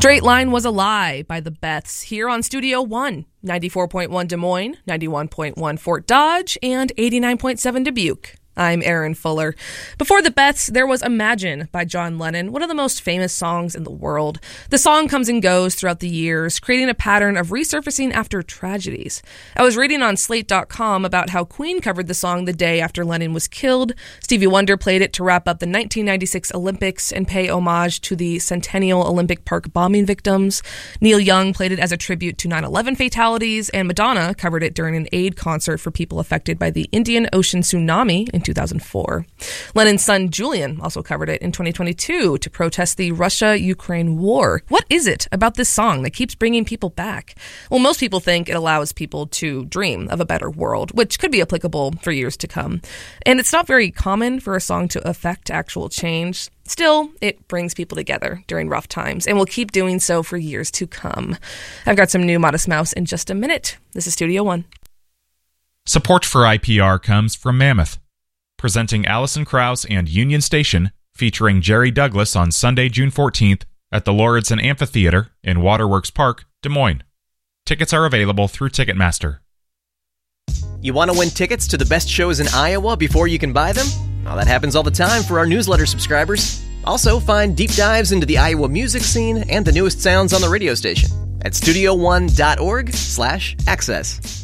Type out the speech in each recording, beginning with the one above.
Straight Line Was a Lie by the Beths here on Studio One, 94.1 Des Moines, 91.1 Fort Dodge, and 89.7 Dubuque. I'm Aaron Fuller. Before the Beths, there was Imagine by John Lennon, one of the most famous songs in the world. The song comes and goes throughout the years, creating a pattern of resurfacing after tragedies. I was reading on Slate.com about how Queen covered the song the day after Lennon was killed. Stevie Wonder played it to wrap up the 1996 Olympics and pay homage to the Centennial Olympic Park bombing victims. Neil Young played it as a tribute to 9/11 fatalities, and Madonna covered it during an aid concert for people affected by the Indian Ocean tsunami in 2004. Lennon's son Julian also covered it in 2022 to protest the Russia-Ukraine war. What is it about this song that keeps bringing people back? Well, most people think it allows people to dream of a better world, which could be applicable for years to come. And it's not very common for a song to affect actual change. Still, it brings people together during rough times, and will keep doing so for years to come. I've got some new Modest Mouse in just a minute. This is Studio One. Support for IPR comes from Mammoth, presenting Alison Krauss and Union Station, featuring Jerry Douglas on Sunday, June 14th at the Lauritsen Amphitheater in Waterworks Park, Des Moines. Tickets are available through Ticketmaster. You want to win tickets to the best shows in Iowa before you can buy them? Well, that happens all the time for our newsletter subscribers. Also, find deep dives into the Iowa music scene and the newest sounds on the radio station at studio1.org/access.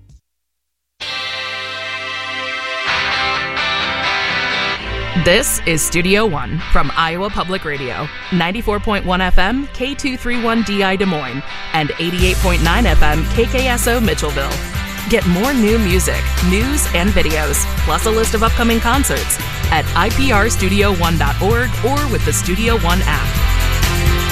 This is Studio One from Iowa Public Radio, 94.1 FM, K231DI Des Moines, and 88.9 FM, KKSO Mitchellville. Get more new music, news, and videos, plus a list of upcoming concerts at iprstudio1.org or with the Studio One app.